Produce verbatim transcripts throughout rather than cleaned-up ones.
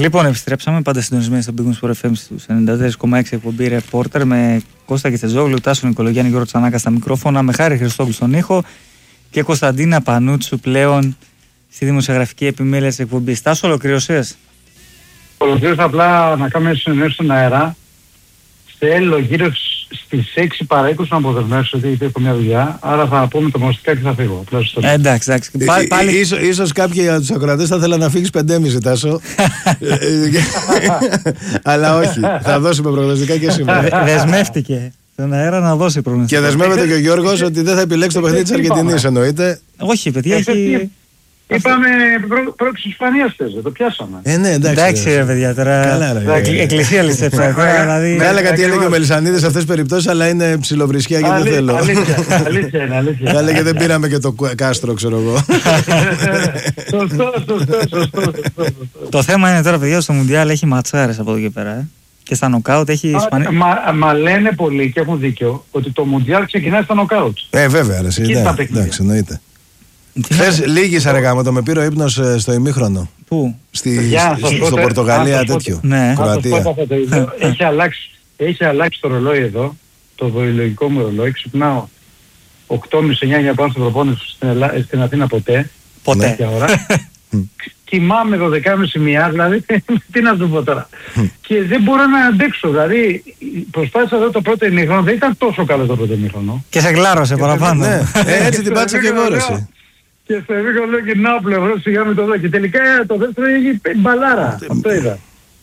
Λοιπόν, επιστρέψαμε πάντα συντονισμένοι στο Big Win Sport εφ εμ στους ενενήντα τέσσερα κόμμα έξι εκπομπή Reporter με Κώστα Κετσετζόγλου, Τάσο Νικολογιάννη, Γιώργο Τσανάκα στα μικρόφωνα, με Χάρη Χριστόγλου στον ήχο και Κωνσταντίνα Πανούτσου πλέον στη δημοσιογραφική επιμέλεια της εκπομπής. Τάσο, ολοκληρωσές? Ολοκλήρωσα, απλά να κάνουμε συνεννόηση στον αέρα. Θέλω γύρω στις έξι παρά είκοσι να αποδεσμεύσω, γιατί έχω μια δουλειά. Άρα θα πούμε το μοστικά και θα φύγω. Ε, εντάξει, εντάξει. Πάλι, πάλι... Ίσως, ίσως κάποιοι από τους ακροατές θα θέλουν να φύγεις πέντε και μισή, Τάσο. Αλλά όχι. Θα δώσουμε προγνωστικά και σήμερα. Δεσμεύτηκε στον αέρα να δώσει προγνωστικά. Και δεσμεύεται και ο Γιώργος ότι δεν θα επιλέξει το παιχνίδι της Αργεντινής, εννοείται. Όχι, παιδιά, έχει. Είπαμε πρόκληση Ισπανίας θες, το πιάσαμε. Ε, ναι, εντάξει. Εντάξει, ρε παιδιά, τώρα. Καλά, ρε. Εκκλησία ληστέψα. Με άλλα κάτι έλεγε ο Μελισσανίδης σε αυτές τις περιπτώσεις, αλλά είναι ψιλοβρισιά και δεν θέλω. Αλήθεια, αλήθεια είναι, αλήθεια. Καλά, και δεν πήραμε και το κάστρο, ξέρω εγώ. Σωστό, σωστό, σωστό. Το θέμα είναι τώρα, παιδιά, στο Μουντιάλ έχει ματσάρες από εδώ και πέρα. Και στα νοκάουτ έχει Ισπανία. Μα λένε πολλοί και έχουν δίκιο ότι το Μουντιάλ ξεκινάει στα νοκάουτ. Ε, βέβαια, εντάξει, εννοείται. Χθες λίγησα ρε γάμο, με πήρε ο ύπνος στο ημίχρονο. Πού? Στη, στο, στο Πορτογαλία τέτοιο. Ναι. Κροατία. Έχει αλλάξει, έχει αλλάξει το ρολόι εδώ, το βιολογικό μου ρολόι. Ξυπνάω οκτώ και μισή εννιά για να πάω στην προπόνηση στην, Ελλά, στην Αθήνα ποτέ. Ποτέ. Ώρα. Κοιμάμαι δώδεκα και μισή μία, δηλαδή τι να σου πω τώρα. Και δεν μπορώ να αντέξω, δηλαδή προσπάθησα εδώ το πρώτο ημίχρονο, δεν ήταν τόσο καλό το πρώτο ημίχρονο. Και σε γλάρωσε παραπάνω. Ναι. ε, έτσι την πάτησα και εγώ ρε. Και στο εμίχρονο λέω και να πλευρό σιγά με το δω. Και τελικά το δεύτερο έγινε μπαλάρα. Αυτό είδα.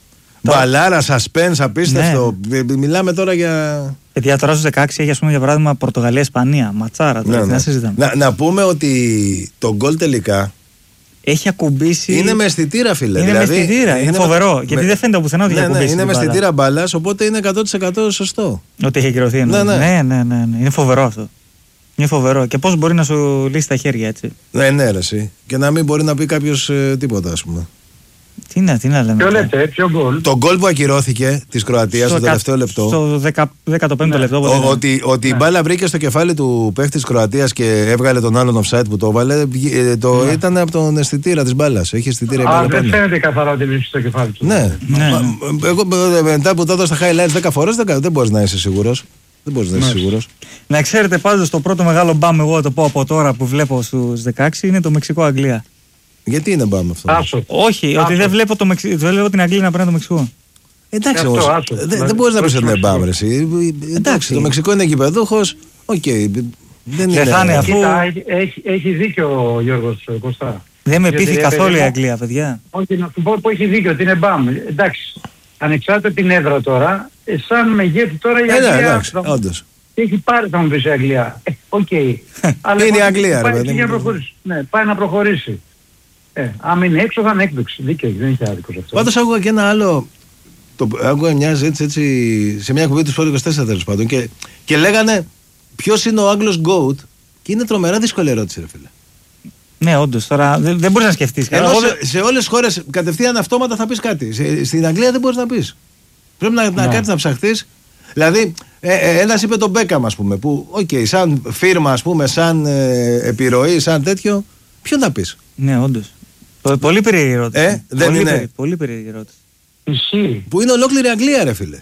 Μπαλάρα, suspense, απίστευτο. Ναι. Μιλάμε τώρα για. Παιδιά, τώρα στους δεκαέξι έχει, ας πούμε, για παράδειγμα Πορτογαλία-Ισπανία. Ματσάρα. Τώρα, ναι, ναι. Να, να πούμε ότι το γκολ τελικά έχει ακουμπήσει. Είναι με αισθητήρα, φίλε. Είναι δηλαδή, με αισθητήρα. Είναι φοβερό. Με... Γιατί δεν φαίνεται πουθενά ότι ναι, έχει ακουμπήσει. Ναι, είναι με αισθητήρα μπάλας, οπότε είναι εκατό τοις εκατό σωστό. Ότι έχει κυρωθεί. Ναι, ναι, ναι, ναι, ναι. Είναι φοβερό αυτό. Είναι φοβερό. Και πώς μπορεί να σου λύσει τα χέρια, έτσι. Ναι, ναι, ρε, εσύ. Και να μην μπορεί να πει κάποιος ε, τίποτα, ας πούμε. Τι να, τι να λέμε. Ποιο λέτε, ποιο γκολ? Το γκολ που ακυρώθηκε της Κροατίας στο τελευταίο λεπτό. Στο δέκατο πέμπτο ναι. λεπτό. Ο, ότι ότι ναι. η μπάλα βρήκε στο κεφάλι του παίχτη της Κροατίας και έβγαλε τον άλλον offside που το έβαλε. Το ναι. ήταν από τον αισθητήρα της μπάλας. Έχει αισθητήρα η μπάλα. Α, δεν φαίνεται καθαρά ότι βρίσκει στο κεφάλι του. Ναι. ναι. Εγώ μετά που το έδωσα στα highlights δέκα φορές δεν μπορείς να είσαι σίγουρος. Δεν μπορείς να είσαι σίγουρος. Να ξέρετε πάντως το πρώτο μεγάλο μπαμ, εγώ το πω από τώρα που βλέπω στους δεκαέξι, είναι το Μεξικό-Αγγλία. Γιατί είναι μπαμ αυτό? Άσο. Όχι, άσο. Ότι δεν βλέπω, το Μεξι... δεν βλέπω την Αγγλία να παίρνει το Μεξικό. Εντάξει όμως, δεν δε μπορείς να πεις ότι είναι μπαμ ρε εσύ. Εντάξει, το Μεξικό είναι γηπεδούχος, οκ, okay, δεν είναι. Θα είναι, αφού... Κοίτα, έχει, έχει, έχει δίκιο ο Γιώργος Κωστά. Δεν με πείθει καθόλου η Αγγλία, παιδιά. Όχι, να σου πω που έχει δίκιο, ότι είναι μπαμ. Εντάξει, ανεξάρτητα την έδρα τώρα, σαν μεγέθη τώρα η Αγγλία. Εντάξει, όντως. Έχει πάρει, θα μου πεις η Αγγλία. Οκ. Είναι η Αγγλία, ρε παιδί. Ναι, πάει να προχωρήσει. Ε, αν είναι έξω θα είναι έκπληξη. Δίκαιο, δεν έχει άδικο αυτό. Πάντως άκουγα και ένα άλλο. Το, άκουγα μια ζήτηση έτσι σε μια εκπομπή του Sport είκοσι τέσσερα τέλος πάντων. Και, και λέγανε ποιος είναι ο Άγγλος GOAT. Και είναι τρομερά δύσκολη ερώτηση, ρε φίλε. Ναι, όντως. Τώρα δεν, δεν μπορείς να σκεφτείς. Ενώ σε, σε όλες τις χώρες κατευθείαν αυτόματα θα πεις κάτι. Σε, στην Αγγλία δεν μπορείς να πεις. Πρέπει να, να κάτσεις να ψαχτείς. Δηλαδή, ε, ε, ένας είπε τον Μπέκαμ, ας πούμε, που, οκ, okay, σαν φίρμα, ας πούμε, σαν ε, επιρροή, σαν τέτοιο, ποιο να πεις. Ναι, όντως. Πολύ περίεργη ερώτηση. Ε, δεν πολύ είναι. Περί, πολύ περίεργη ερώτηση. Ισχύει. Που είναι ολόκληρη Αγγλία, ρε φίλε.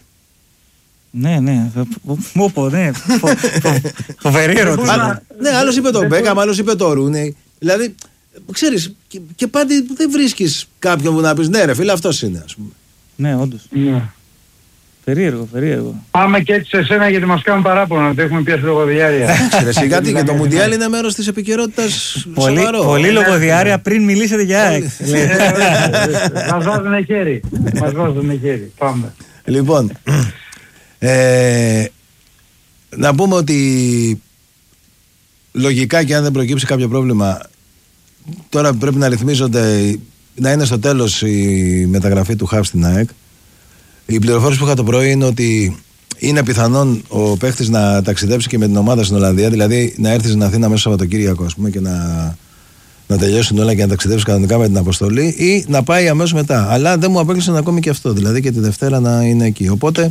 Ναι, ναι. Μόπο, ναι. Φοβερή ερώτηση. Ναι, άλλος είπε τον Μπέκαμ, άλλος είπε τον Ρούνεϊ. Δηλαδή, ξέρεις, και, και πάντα δεν βρίσκεις κάποιον που να πεις, ναι, ρε φίλε, αυτός είναι, ας πούμε. Ναι, όντως. Ναι. Περίεργο, περίεργο. Πάμε και έτσι σε σένα γιατί μας κάνουν παράπονα ότι έχουμε πιάσει λογοδιάρεια. Εντάξει, γιατί και το Μουντιάλ είναι μέρος της επικαιρότητας σοβαρό. Πολύ λογοδιάρεια πριν μιλήσετε για ΑΕΚ. Μας βάζουν χέρι. Μας βάζουν χέρι. Πάμε. Λοιπόν, να πούμε ότι λογικά και αν δεν προκύψει κάποιο πρόβλημα, τώρα πρέπει να ρυθμίζονται, να είναι στο τέλος η μεταγραφή του Χαβ στην ΑΕΚ. Η πληροφόρηση που είχα το πρωί είναι ότι είναι πιθανόν ο παίχτης να ταξιδέψει και με την ομάδα στην Ολλανδία, δηλαδή να έρθει στην Αθήνα μέσα Σαββατοκύριακο, ας πούμε, και να, να τελειώσουν όλα και να ταξιδέψει κανονικά με την αποστολή, ή να πάει αμέσως μετά. Αλλά δεν μου απέκλεισαν ακόμη και αυτό, δηλαδή και τη Δευτέρα να είναι εκεί. Οπότε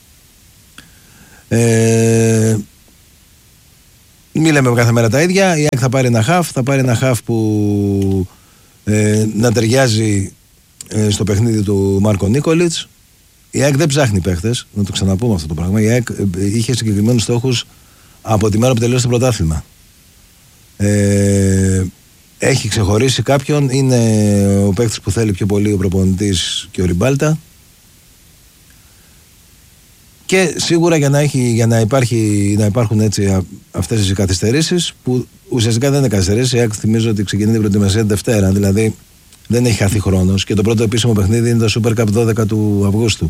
ε, μη λέμε κάθε μέρα τα ίδια. Η ΑΕΚ θα πάρει ένα χαφ, θα πάρει ένα χαφ που ε, να ταιριάζει ε, στο παιχνίδι του Μάρκο Νίκολιτς. Η ΑΕΚ δεν ψάχνει παίχτες, να το ξαναπούμε αυτό το πράγμα. Η ΑΕΚ ε, είχε συγκεκριμένους στόχους από τη μέρα που τελείωσε το πρωτάθλημα. Ε, έχει ξεχωρίσει κάποιον, είναι ο παίκτης που θέλει πιο πολύ ο προπονητής και ο Ριμπάλτα. Και σίγουρα για να, έχει, για να, υπάρχει, να υπάρχουν έτσι αυτές οι καθυστερήσεις, που ουσιαστικά δεν είναι καθυστερήσεις. Η ΑΕΚ θυμίζω ότι ξεκινεί την προετοιμασία τη Δευτέρα, δηλαδή δεν έχει χαθεί χρόνος. Και το πρώτο επίσημο παιχνίδι είναι το Super Cup δώδεκα του Αυγούστου.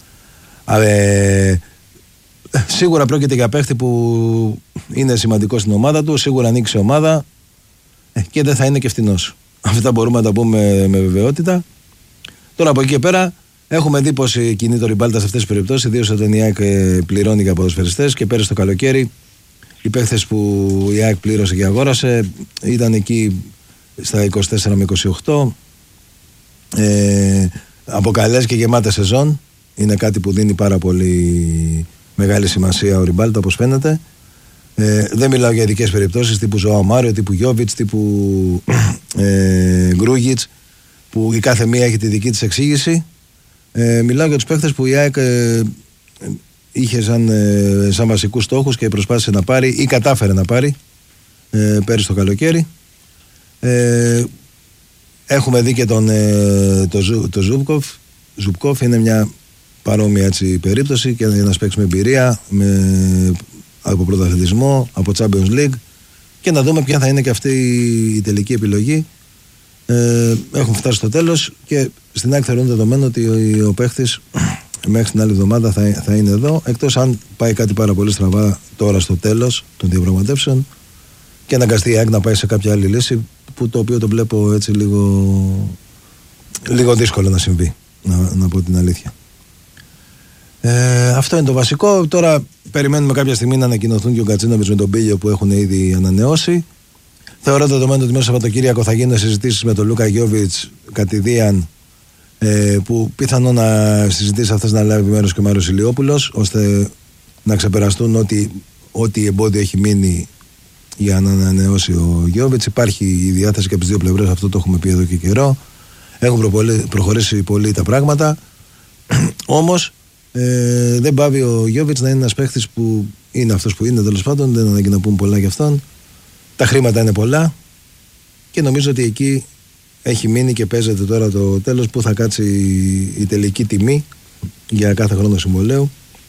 Ε, σίγουρα πρόκειται για παίχτη που είναι σημαντικό στην ομάδα του, σίγουρα ανοίξει ομάδα και δεν θα είναι και φθηνός. Αυτά μπορούμε να τα πούμε με βεβαιότητα. Τώρα από εκεί και πέρα έχουμε δει πως κινεί το Ριμπάλτα σε αυτές τις περιπτώσεις, ιδίως όταν η ΑΕΚ πληρώνει για ποδοσφαιριστές, και πέρυσι το καλοκαίρι οι παίχτες που η ΑΕΚ πλήρωσε και αγόρασε ήταν εκεί στα είκοσι τέσσερα με είκοσι οκτώ, ε, από καλές και γεμάτες σεζόν. Είναι κάτι που δίνει πάρα πολύ μεγάλη σημασία ο Ριμπάλτα, όπως φαίνεται. Ε, δεν μιλάω για ειδικές περιπτώσεις τύπου Ζωάο Μάριο, τύπου Γιόβιτς, τύπου ε, Γκρούγιτς, που η κάθε μία έχει τη δική της εξήγηση. Ε, μιλάω για τους παίχτες που η ΑΕΚ ε, είχε σαν, ε, σαν βασικούς στόχους και προσπάθησε να πάρει ή κατάφερε να πάρει ε, πέρυσι το καλοκαίρι. Ε, έχουμε δει και τον ε, το, το Ζουμπκοφ. Ζουμπκοφ είναι μια παρόμοια έτσι, περίπτωση, και ένας παίκτης με εμπειρία, με, από πρωταθλητισμό, από Champions League, και να δούμε ποια θα είναι και αυτή η τελική επιλογή. Ε, έχουν φτάσει στο τέλος και στην ΑΕΚ θεωρούν δεδομένο ότι ο, ο παίχτης μέχρι την άλλη εβδομάδα θα, θα είναι εδώ, εκτός αν πάει κάτι πάρα πολύ στραβά τώρα στο τέλος των διαπραγματεύσεων και αναγκαστεί η ΑΕΚ να πάει σε κάποια άλλη λύση, που το οποίο το βλέπω έτσι λίγο, λίγο δύσκολο να συμβεί, να, να πω την αλήθεια. Ε, αυτό είναι το βασικό. Τώρα περιμένουμε κάποια στιγμή να ανακοινωθούν και ο Γκατσίνοβιτς με τον Πίλιο που έχουν ήδη ανανεώσει. Θεωρώ δεδομένο ότι μέσα Σαββατοκύριακο θα γίνουν συζητήσεις με τον Λούκα Γιόβιτς κατηδίαν, ε, που πιθανόν να συζητήσεις αυτές να λάβει μέρος και ο Μάριος Ηλιόπουλος, ώστε να ξεπεραστούν ό,τι, ό,τι εμπόδιο έχει μείνει για να ανανεώσει ο Γιόβιτς. Υπάρχει η διάθεση και από τις δύο πλευρές, αυτό το έχουμε πει εδώ και καιρό. Έχουν προχωρήσει πολύ τα πράγματα. Όμως ε, δεν πάβει ο Γιόβιτς να είναι ένας παίχτης που είναι αυτός που είναι, τέλος πάντων. Δεν ανάγκη να πούμε πολλά για αυτόν. Τα χρήματα είναι πολλά και νομίζω ότι εκεί έχει μείνει και παίζεται τώρα το τέλος, που θα κάτσει η τελική τιμή για κάθε χρόνο συμβολέου,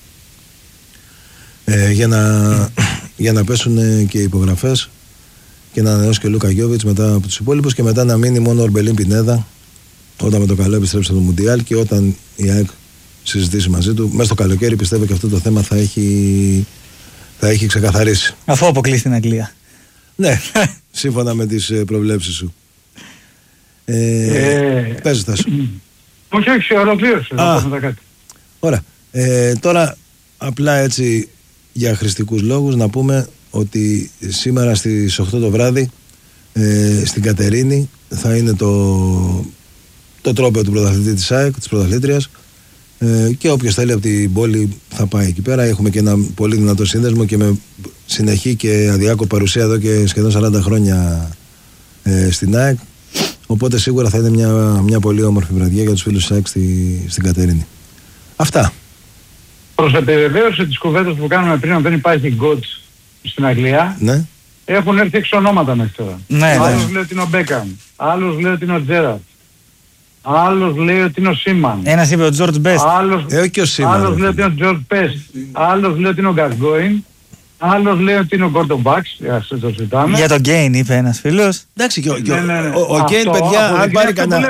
ε, για, να, για να πέσουν και οι υπογραφές και να ανανεώσει και ο Λούκα Γιόβιτς μετά από τους υπόλοιπους, και μετά να μείνει μόνο ο Ορμπελίν Πινέδα όταν με το καλό επιστρέψει στο Μουντιάλ και όταν η ΑΕΚ συζητήσει μαζί του. Μέσα στο καλοκαίρι πιστεύω και αυτό το θέμα θα έχει, θα έχει ξεκαθαρίσει. Αφού αποκλείσει την Αγγλία. Ναι, σύμφωνα με τις προβλέψεις σου. Ε, ε, Πες τα σου. Όχι, όχι, ολοκλήρωσε. Ωραία. Ε, τώρα, απλά έτσι για χρηστικούς λόγους, να πούμε ότι σήμερα στις οκτώ το βράδυ ε, στην Κατερίνη θα είναι το, το τρόπαιο του πρωταθλητή της ΑΕΚ, της πρωταθλήτριας, ε, και όποιος θέλει από την πόλη θα πάει εκεί πέρα. Έχουμε και ένα πολύ δυνατό σύνδεσμο και με συνεχή και αδιάκοπη παρουσία εδώ και σχεδόν σαράντα χρόνια ε, στην ΑΕΚ. Οπότε σίγουρα θα είναι μια, μια πολύ όμορφη βραδιά για τους φίλους της ΑΕΚ στη, στην Κατερίνη. Αυτά. Προς επιβεβαίωση της κουβέντας που κάνουμε πριν, αν δεν υπάρχει γκοτς στην Αγγλία, ναι, έχουν έρθει έξω ονόματα μέχρι τώρα. Ναι, άλλος ναι. λέει ότι είναι ο Μπέκαμ, άλλος λέει ότι είναι ο Τζέραρτ, άλλος λέει ότι είναι ο Σίμαν. Ένας είπε ο Τζορτζ Μπέστ. Άλλος, ε, και ο Σίμαν, άλλος λέει ότι είναι ο Τζορτζ Μπέστ, άλλος λέει ότι είναι ο Γκασγκόιν, άλλος λέει ότι είναι ο Γκόρντον Μπάξ. Για τον Γκέιν είπε ένας φίλος. Εντάξει, και ο, ναι, ναι, ναι. ο, ο Γκέιν, παιδιά, αν πάρει κανένα.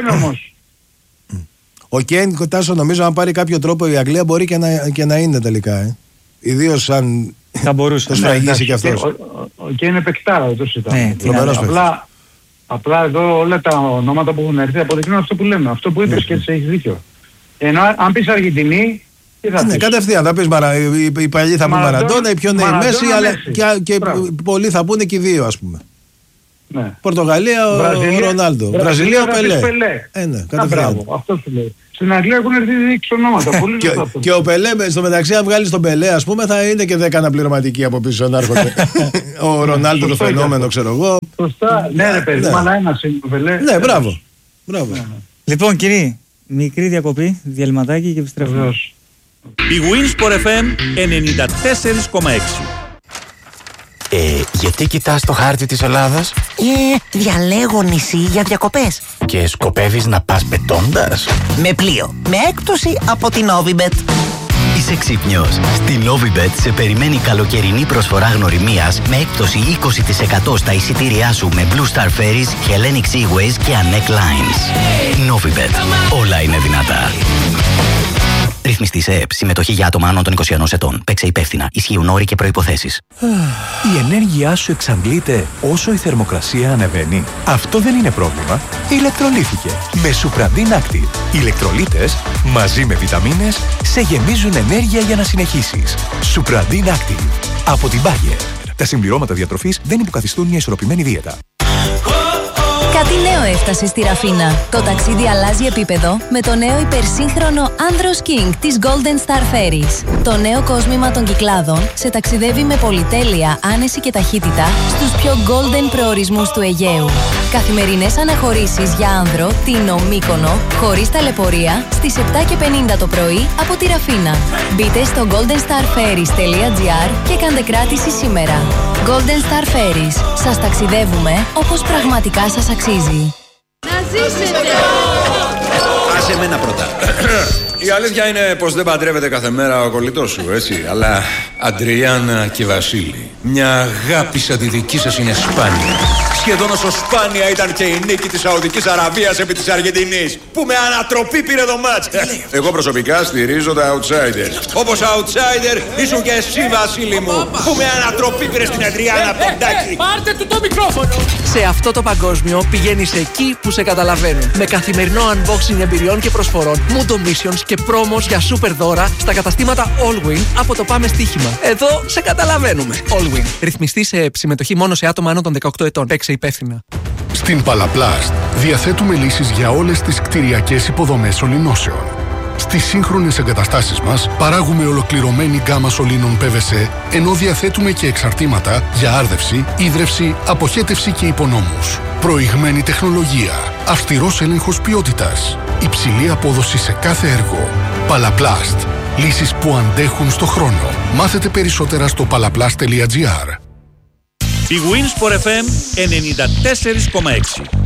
Ο Γκέιν, Τάσο, νομίζω αν πάρει κάποιο τρόπο η Αγγλία μπορεί και να, και να είναι τελικά. Ε. Ιδίως αν θα μπορούσε το σφραγίσει κι αυτός. Ο Γκέιν είναι παικτάρα, δεν το συζητάμε. Απλά, απλά εδώ όλα τα ονόματα που έχουν έρθει αποδεικνύουν αυτό που λέμε. Αυτό που είπες και έτσι έχεις δίκιο. Ενώ αν πεις Αργεντινή, τι θα πεις? Ναι, κατευθείαν θα πεις Μαρα, οι, οι παλιοί θα πούν Μαραντόνα, οι πιο νέοι Μέση, αλλά και, και πολλοί θα πούνε και οι δύο, ας πούμε. Ναι. Πορτογαλία ο, ο Ρονάλντο. Βραζιλία ο Πελέ. Ε, ναι, κατευθείαν. Αυτό σου λέει. Στην Αγγλία έχουν έρθει δείξει ονόματα. Πολύ και, και ο Πελέ, στο μεταξύ, αν βγάλει τον Πελέ, ας πούμε, θα είναι και δέκα αναπληρωματικοί από πίσω να έρχονται. Ο Ρονάλντο το φαινόμενο, ξέρω εγώ. Σωστά. Ναι, ρε παιδί, αλλά ένα είναι ο Πελέ. Ναι, μπράβο. Λοιπόν, κύριοι, Μικρή διακοπή, διαλυματάκι και επιστρέφουμε. Η Winsport εφ εμ ενενήντα τέσσερα κόμμα έξι. Ε, γιατί κοιτάς το χάρτη της Ελλάδας? Ε, διαλέγω νησί για διακοπές. Και σκοπεύεις να πας πετώντας? Με πλοίο, με έκπτωση από την Novibet. Είσαι ξύπνιος. Στη Novibet σε περιμένει καλοκαιρινή προσφορά γνωριμίας με έκπτωση είκοσι τοις εκατό στα εισιτήριά σου με Blue Star Ferries, Hellenic Seaways και Anek Lines. Novibet. Όλα είναι δυνατά. Ρυθμιστή σε ΕΕΠ. Συμμετοχή για άτομα άνω των είκοσι ενός ετών. Παίξε υπεύθυνα. Ισχύουν όροι και προϋποθέσεις. Η ενέργειά σου εξαντλείται όσο η θερμοκρασία ανεβαίνει. Αυτό δεν είναι πρόβλημα. Ηλεκτρολύθηκε με Supradin Active. Οι ηλεκτρολίτες μαζί με βιταμίνες σε γεμίζουν ενέργεια για να συνεχίσεις. Supradin Active. Από την Bayer. Τα συμπληρώματα διατροφής δεν υποκαθιστούν μια ισορροπημένη δίαιτα. Κάτι νέο έφτασε στη Ραφίνα. Το ταξίδι αλλάζει επίπεδο με το νέο υπερσύγχρονο Andros King της Golden Star Ferries. Το νέο κόσμημα των Κυκλάδων σε ταξιδεύει με πολυτέλεια, άνεση και ταχύτητα στους πιο golden προορισμούς του Αιγαίου. Καθημερινές αναχωρήσεις για άνδρο, Τίνο, Μύκονο, χωρίς ταλαιπωρία, στις επτά και πενήντα το πρωί από τη Ραφίνα. Μπείτε στο golden star ferries τελεία gr και κάντε κράτηση σήμερα. Golden Star Ferries. Σας ταξιδεύουμε όπως πραγματικά σας αξίζει. Να ζήσετε! Άσε εμένα πρώτα. Η αλήθεια είναι πως δεν παντρεύεται κάθε μέρα ο κολλητός σου, έτσι. Αλλά Αντριάννα και Βασίλη, μια αγάπη σαν τη δική σας είναι σπάνια. Σχεδόν όσο σπάνια ήταν και η νίκη της Σαουδικής Αραβίας επί της Αργεντινής, που με ανατροπή πήρε το μάτς. Εγώ προσωπικά στηρίζω τα outsiders. Όπως outsider ήσουν και εσύ, Βασίλη μου, που με ανατροπή πήρε στην Αντριάννα Ποντάκη. Πάρτε του το μικρόφωνο! Σε αυτό το παγκόσμιο πηγαίνεις εκεί που σε καταλαβαίνουν. Με καθημερινό unboxing εμπειριών και προσφορών, Mundo Missions και πρόμος για super δώρα στα καταστήματα Allwin από το Πάμε Στοίχημα. Εδώ σε καταλαβαίνουμε. Allwin. Ρυθμιστή σε συμμετοχή μόνο σε άτομα άνω των δεκαοκτώ ετών. Παίξε υπεύθυνα. Στην Παλαπλάστ διαθέτουμε λύσεις για όλες τις κτηριακές υποδομές σωληνώσεων. Στις σύγχρονες εγκαταστάσεις μας παράγουμε ολοκληρωμένη γκάμα σωλήνων πι βι σι, ενώ διαθέτουμε και εξαρτήματα για άρδευση, ίδρυυση, αποχέτευση και υπονόμους. Προηγμένη τεχνολογία, αυστηρός έλεγχος ποιότητας, υψηλή απόδοση σε κάθε έργο. Παλαπλάστ. Λύσεις που αντέχουν στο χρόνο. Μάθετε περισσότερα στο παλαπλάστ τελεία gr. Η Winsport εφ εμ ενενήντα τέσσερα κόμμα έξι.